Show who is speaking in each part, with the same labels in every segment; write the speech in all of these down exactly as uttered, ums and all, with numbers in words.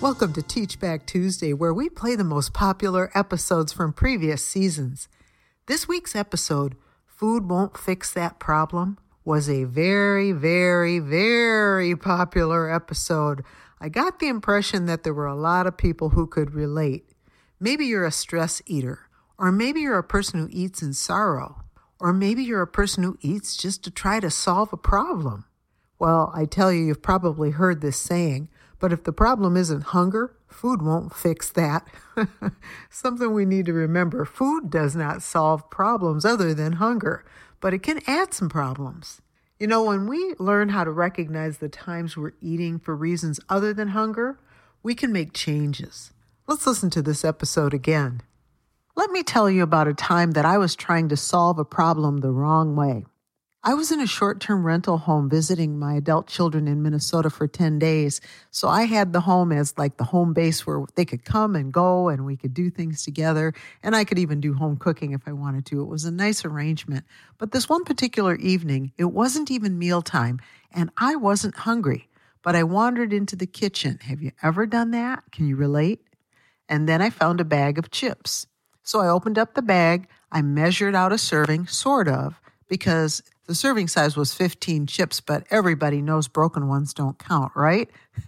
Speaker 1: Welcome to Teach Back Tuesday, where we play the most popular episodes from previous seasons. This week's episode, Food Won't Fix That Problem, was a very, very, very popular episode. I got the impression that there were a lot of people who could relate. Maybe you're a stress eater, or maybe you're a person who eats in sorrow, or maybe you're a person who eats just to try to solve a problem. Well, I tell you, you've probably heard this saying, but if the problem isn't hunger, food won't fix that. Something we need to remember. Food does not solve problems other than hunger, but it can add some problems. You know, when we learn how to recognize the times we're eating for reasons other than hunger, we can make changes. Let's listen to this episode again. Let me tell you about a time that I was trying to solve a problem the wrong way. I was in a short-term rental home visiting my adult children in Minnesota for ten days, so I had the home as like the home base where they could come and go and we could do things together, and I could even do home cooking if I wanted to. It was a nice arrangement. But this one particular evening, it wasn't even mealtime, and I wasn't hungry, but I wandered into the kitchen. Have you ever done that? Can you relate? And then I found a bag of chips. So I opened up the bag, I measured out a serving, sort of, because the serving size was fifteen chips, but everybody knows broken ones don't count, right?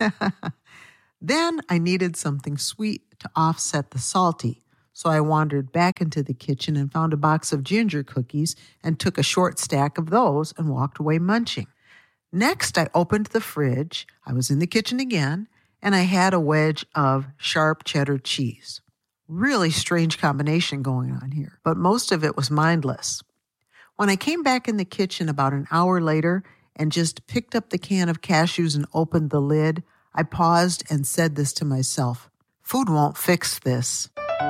Speaker 1: Then I needed something sweet to offset the salty. So I wandered back into the kitchen and found a box of ginger cookies and took a short stack of those and walked away munching. Next, I opened the fridge. I was in the kitchen again, and I had a wedge of sharp cheddar cheese. Really strange combination going on here, but most of it was mindless. When I came back in the kitchen about an hour later and just picked up the can of cashews and opened the lid, I paused and said this to myself: food won't fix this.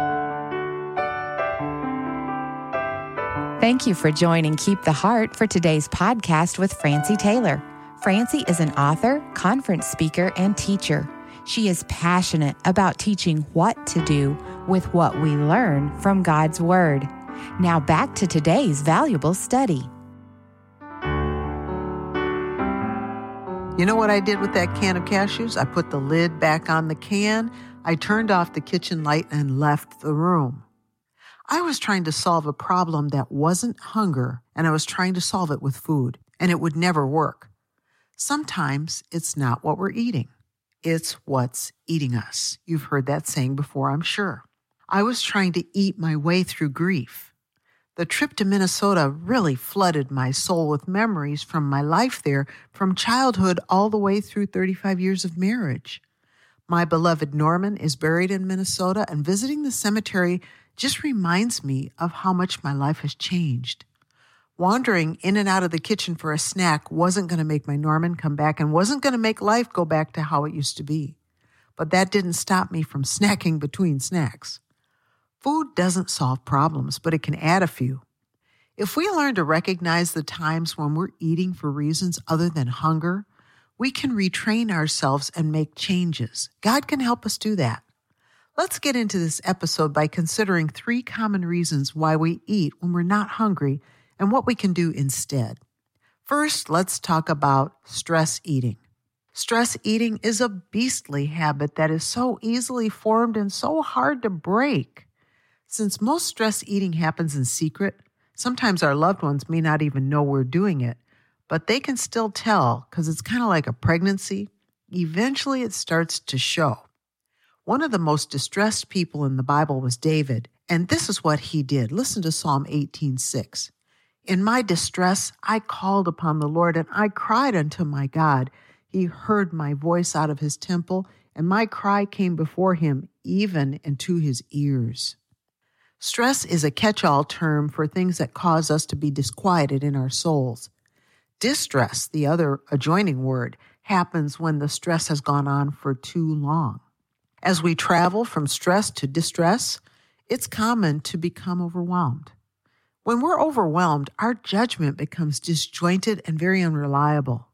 Speaker 2: Thank you for joining Keep the Heart for today's podcast with Francie Taylor. Francie is an author, conference speaker, and teacher. She is passionate about teaching what to do with what we learn from God's Word. Now back to today's valuable study.
Speaker 1: You know what I did with that can of cashews? I put the lid back on the can, I turned off the kitchen light, and left the room. I was trying to solve a problem that wasn't hunger, and I was trying to solve it with food, and it would never work. Sometimes it's not what we're eating. It's what's eating us. You've heard that saying before, I'm sure. I was trying to eat my way through grief. The trip to Minnesota really flooded my soul with memories from my life there, from childhood all the way through thirty-five years of marriage. My beloved Norman is buried in Minnesota, and visiting the cemetery just reminds me of how much my life has changed. Wandering in and out of the kitchen for a snack wasn't going to make my Norman come back and wasn't going to make life go back to how it used to be. But that didn't stop me from snacking between snacks. Food doesn't solve problems, but it can add a few. If we learn to recognize the times when we're eating for reasons other than hunger, we can retrain ourselves and make changes. God can help us do that. Let's get into this episode by considering three common reasons why we eat when we're not hungry and what we can do instead. First, let's talk about stress eating. Stress eating is a beastly habit that is so easily formed and so hard to break. Since most stress eating happens in secret, sometimes our loved ones may not even know we're doing it, but they can still tell because it's kind of like a pregnancy. Eventually it starts to show. One of the most distressed people in the Bible was David, and this is what he did. Listen to Psalm eighteen six. In my distress, I called upon the Lord, and I cried unto my God. He heard my voice out of his temple, and my cry came before him, even into his ears. Stress is a catch-all term for things that cause us to be disquieted in our souls. Distress, the other adjoining word, happens when the stress has gone on for too long. As we travel from stress to distress, it's common to become overwhelmed. When we're overwhelmed, our judgment becomes disjointed and very unreliable.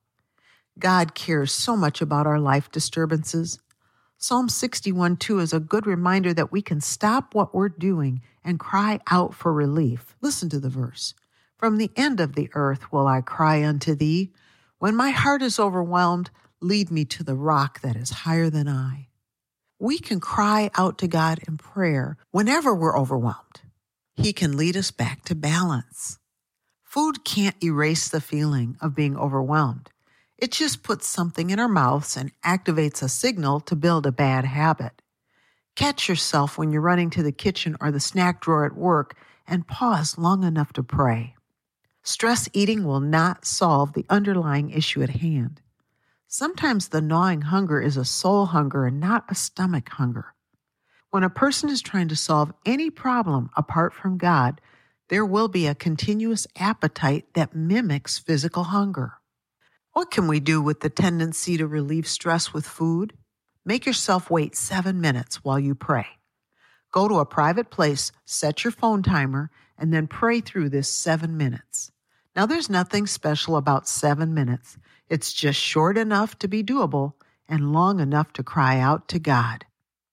Speaker 1: God cares so much about our life disturbances. Psalm sixty-one two is a good reminder that we can stop what we're doing and cry out for relief. Listen to the verse. From the end of the earth will I cry unto thee. When my heart is overwhelmed, lead me to the rock that is higher than I. We can cry out to God in prayer whenever we're overwhelmed. He can lead us back to balance. Food can't erase the feeling of being overwhelmed. It just puts something in our mouths and activates a signal to build a bad habit. Catch yourself when you're running to the kitchen or the snack drawer at work and pause long enough to pray. Stress eating will not solve the underlying issue at hand. Sometimes the gnawing hunger is a soul hunger and not a stomach hunger. When a person is trying to solve any problem apart from God, there will be a continuous appetite that mimics physical hunger. What can we do with the tendency to relieve stress with food? Make yourself wait seven minutes while you pray. Go to a private place, set your phone timer, and then pray through this seven minutes. Now, there's nothing special about seven minutes. It's just short enough to be doable and long enough to cry out to God.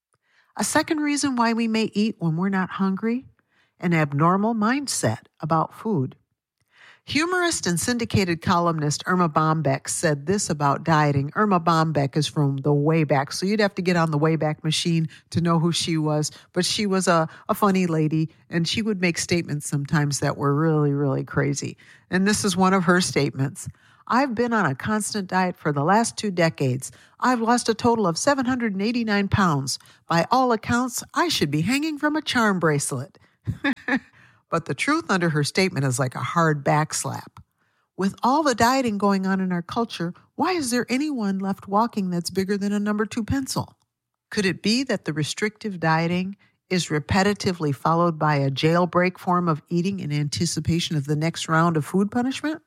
Speaker 1: A second reason why we may eat when we're not hungry, an abnormal mindset about food. Humorist and syndicated columnist Erma Bombeck said this about dieting. Erma Bombeck is from the Wayback, so you'd have to get on the Wayback Machine to know who she was. But she was a, a funny lady, and she would make statements sometimes that were really, really crazy. And this is one of her statements. I've been on a constant diet for the last two decades. I've lost a total of seven hundred eighty-nine pounds. By all accounts, I should be hanging from a charm bracelet. But the truth under her statement is like a hard backslap. With all the dieting going on in our culture, why is there anyone left walking that's bigger than a number two pencil? Could it be that the restrictive dieting is repetitively followed by a jailbreak form of eating in anticipation of the next round of food punishment?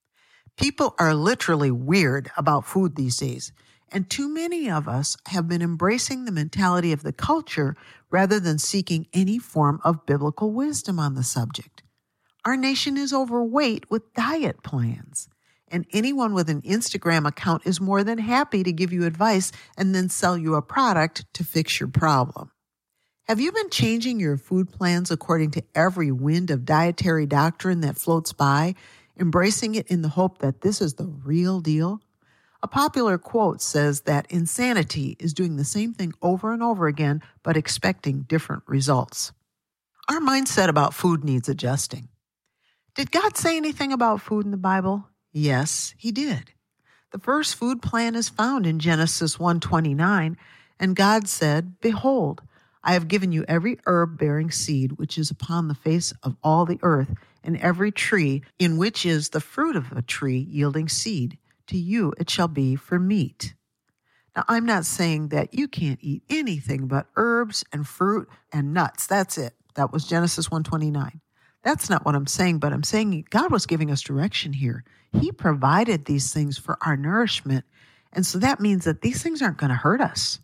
Speaker 1: People are literally weird about food these days, and too many of us have been embracing the mentality of the culture rather than seeking any form of biblical wisdom on the subject. Our nation is overweight with diet plans, and anyone with an Instagram account is more than happy to give you advice and then sell you a product to fix your problem. Have you been changing your food plans according to every wind of dietary doctrine that floats by, embracing it in the hope that this is the real deal? A popular quote says that insanity is doing the same thing over and over again, but expecting different results. Our mindset about food needs adjusting. Did God say anything about food in the Bible? Yes, he did. The first food plan is found in Genesis one twenty-nine, and God said, "Behold, I have given you every herb bearing seed which is upon the face of all the earth, and every tree in which is the fruit of a tree yielding seed. To you it shall be for meat." Now, I'm not saying that you can't eat anything but herbs and fruit and nuts. That's it. That was Genesis one twenty-nine. That's not what I'm saying, but I'm saying God was giving us direction here. He provided these things for our nourishment, and so that means that these things aren't going to hurt us.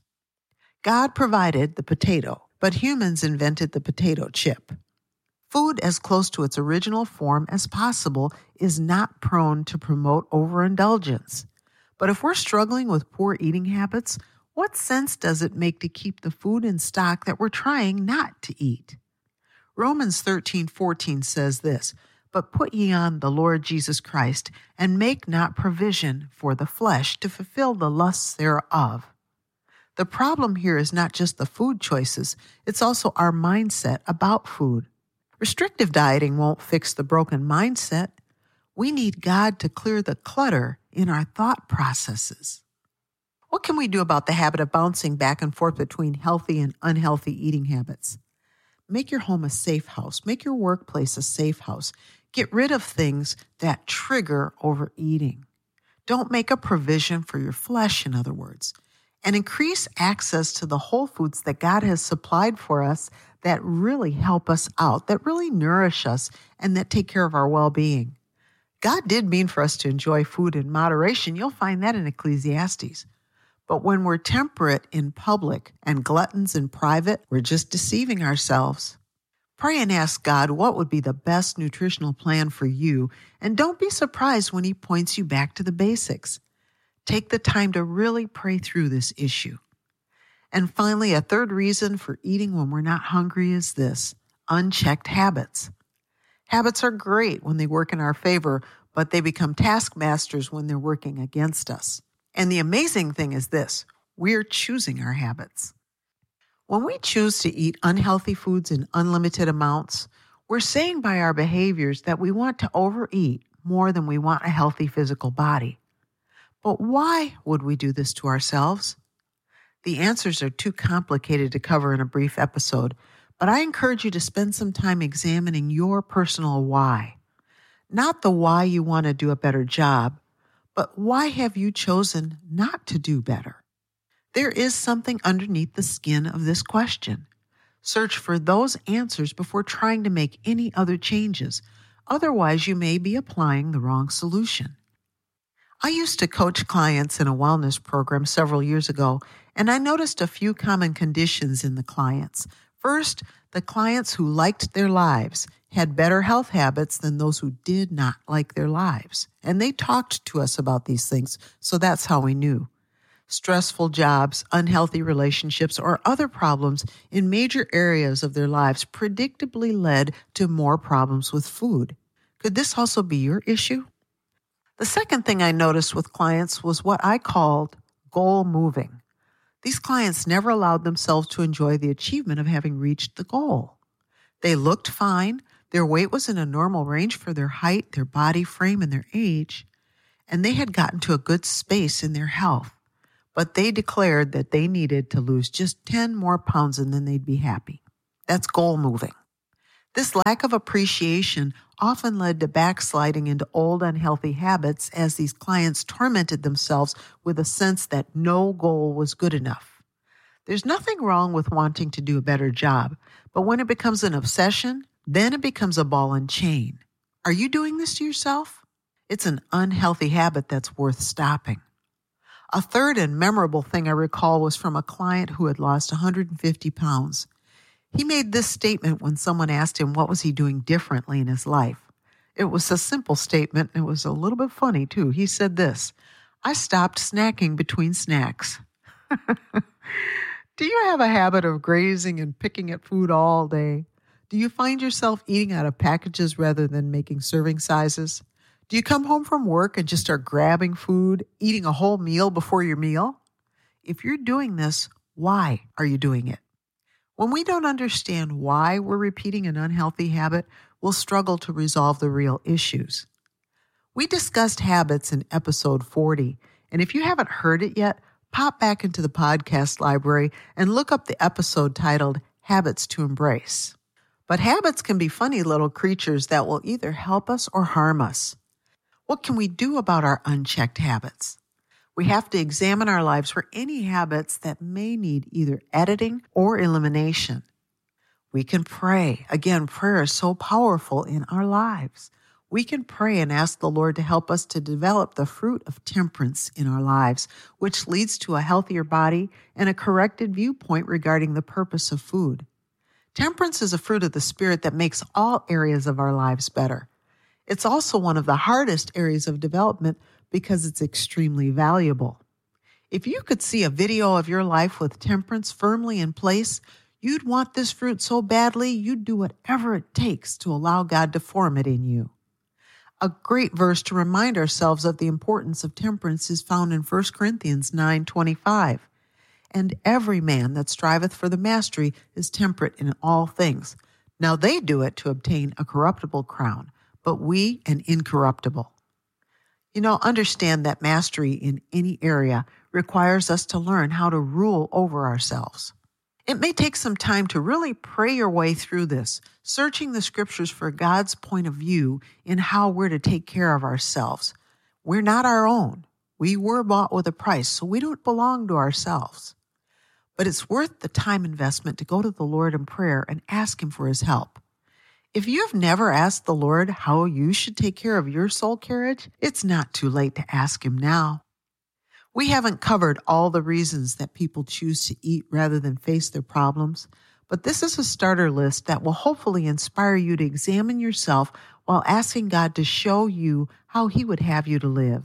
Speaker 1: God provided the potato, but humans invented the potato chip. Food as close to its original form as possible is not prone to promote overindulgence. But if we're struggling with poor eating habits, what sense does it make to keep the food in stock that we're trying not to eat? Romans thirteen fourteen says this, "But put ye on the Lord Jesus Christ, and make not provision for the flesh to fulfill the lusts thereof." The problem here is not just the food choices, it's also our mindset about food. Restrictive dieting won't fix the broken mindset. We need God to clear the clutter in our thought processes. What can we do about the habit of bouncing back and forth between healthy and unhealthy eating habits? Make your home a safe house. Make your workplace a safe house. Get rid of things that trigger overeating. Don't make a provision for your flesh, in other words, and increase access to the whole foods that God has supplied for us that really help us out, that really nourish us, and that take care of our well-being. God did mean for us to enjoy food in moderation. You'll find that in Ecclesiastes. But when we're temperate in public and gluttons in private, we're just deceiving ourselves. Pray and ask God what would be the best nutritional plan for you, and don't be surprised when he points you back to the basics. Take the time to really pray through this issue. And finally, a third reason for eating when we're not hungry is this: unchecked habits. Habits are great when they work in our favor, but they become taskmasters when they're working against us. And the amazing thing is this: we're choosing our habits. When we choose to eat unhealthy foods in unlimited amounts, we're saying by our behaviors that we want to overeat more than we want a healthy physical body. But why would we do this to ourselves? The answers are too complicated to cover in a brief episode, but I encourage you to spend some time examining your personal why. Not the why you want to do a better job, but why have you chosen not to do better? There is something underneath the skin of this question. Search for those answers before trying to make any other changes. Otherwise, you may be applying the wrong solution. I used to coach clients in a wellness program several years ago, and I noticed a few common conditions in the clients. First, the clients who liked their lives had better health habits than those who did not like their lives. And they talked to us about these things, so that's how we knew. Stressful jobs, unhealthy relationships, or other problems in major areas of their lives predictably led to more problems with food. Could this also be your issue? The second thing I noticed with clients was what I called goal moving. These clients never allowed themselves to enjoy the achievement of having reached the goal. They looked fine, their weight was in a normal range for their height, their body frame, and their age, and they had gotten to a good space in their health. But they declared that they needed to lose just ten more pounds and then they'd be happy. That's goal moving. This lack of appreciation often led to backsliding into old unhealthy habits as these clients tormented themselves with a sense that no goal was good enough. There's nothing wrong with wanting to do a better job, but when it becomes an obsession, then it becomes a ball and chain. Are you doing this to yourself? It's an unhealthy habit that's worth stopping. A third and memorable thing I recall was from a client who had lost one hundred fifty pounds. He made this statement when someone asked him what was he doing differently in his life. It was a simple statement, and it was a little bit funny, too. He said this, "I stopped snacking between snacks." Do you have a habit of grazing and picking at food all day? Do you find yourself eating out of packages rather than making serving sizes? Do you come home from work and just start grabbing food, eating a whole meal before your meal? If you're doing this, why are you doing it? When we don't understand why we're repeating an unhealthy habit, we'll struggle to resolve the real issues. We discussed habits in episode forty, and if you haven't heard it yet, pop back into the podcast library and look up the episode titled Habits to Embrace. But habits can be funny little creatures that will either help us or harm us. What can we do about our unchecked habits? We have to examine our lives for any habits that may need either editing or elimination. We can pray. Again, prayer is so powerful in our lives. We can pray and ask the Lord to help us to develop the fruit of temperance in our lives, which leads to a healthier body and a corrected viewpoint regarding the purpose of food. Temperance is a fruit of the Spirit that makes all areas of our lives better. It's also one of the hardest areas of development because it's extremely valuable. If you could see a video of your life with temperance firmly in place, you'd want this fruit so badly you'd do whatever it takes to allow God to form it in you. A great verse to remind ourselves of the importance of temperance is found in First Corinthians nine twenty-five. And every man that striveth for the mastery is temperate in all things. Now they do it to obtain a corruptible crown, but we an incorruptible. You know, understand that mastery in any area requires us to learn how to rule over ourselves. It may take some time to really pray your way through this, searching the scriptures for God's point of view in how we're to take care of ourselves. We're not our own. We were bought with a price, so we don't belong to ourselves. But it's worth the time investment to go to the Lord in prayer and ask Him for His help. If you've never asked the Lord how you should take care of your soul carriage, it's not too late to ask Him now. We haven't covered all the reasons that people choose to eat rather than face their problems, but this is a starter list that will hopefully inspire you to examine yourself while asking God to show you how He would have you to live.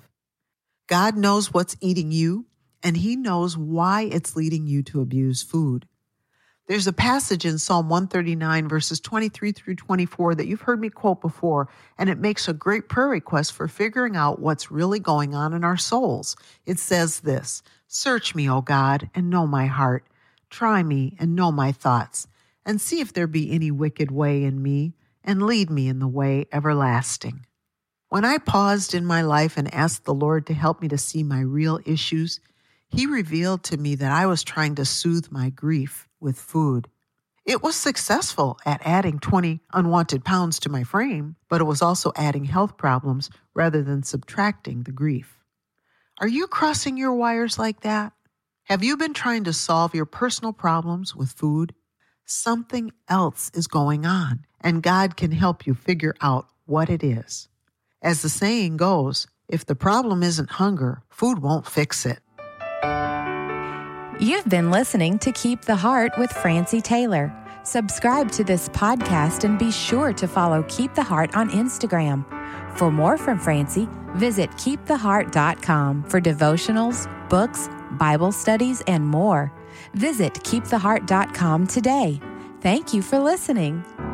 Speaker 1: God knows what's eating you, and He knows why it's leading you to abuse food. There's a passage in Psalm one thirty-nine, verses twenty-three through twenty-four that you've heard me quote before, and it makes a great prayer request for figuring out what's really going on in our souls. It says this, "Search me, O God, and know my heart. Try me and know my thoughts, and see if there be any wicked way in me, and lead me in the way everlasting. When I paused in my life and asked the Lord to help me to see my real issues, He revealed to me that I was trying to soothe my grief with food. It was successful at adding twenty unwanted pounds to my frame, but it was also adding health problems rather than subtracting the grief. Are you crossing your wires like that? Have you been trying to solve your personal problems with food? Something else is going on, and God can help you figure out what it is. As the saying goes, if the problem isn't hunger, food won't fix it.
Speaker 2: You've been listening to Keep the Heart with Francie Taylor. Subscribe to this podcast and be sure to follow Keep the Heart on Instagram. For more from Francie, visit keep the heart dot com for devotionals, books, Bible studies, and more. Visit keep the heart dot com today. Thank you for listening.